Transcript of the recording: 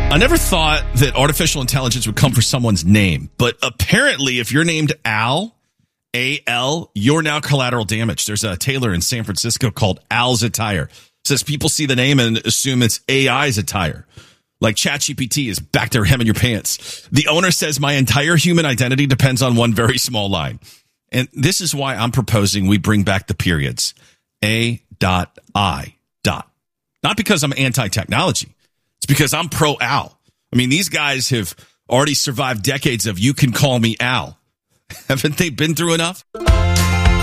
I never thought that artificial intelligence would come for someone's name, but apparently if you're named Al, A-L, you're now collateral damage. There's a tailor in San Francisco called Al's Attire. Says people see the name and assume it's AI's attire. Like ChatGPT is back there hemming your pants. The owner says my entire human identity depends on one very small line. And this is why I'm proposing we bring back the periods. A.I. Not because I'm anti-technology. It's because I'm pro-Al. I mean, these guys have already survived decades of you can call me Al. Haven't they been through enough?